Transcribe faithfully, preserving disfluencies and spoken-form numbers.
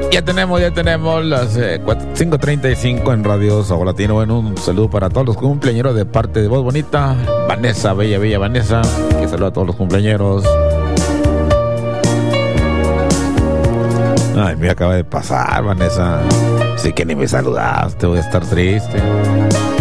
Ya tenemos, ya tenemos las eh, cinco treinta y cinco en Radio Sabor Latino. Bueno, un saludo para todos los cumpleañeros de parte de Voz Bonita. Vanessa, bella, bella Vanessa. Que saluda a todos los cumpleañeros. Ay, me acaba de pasar, Vanessa. Sí que ni me saludaste, voy a estar triste.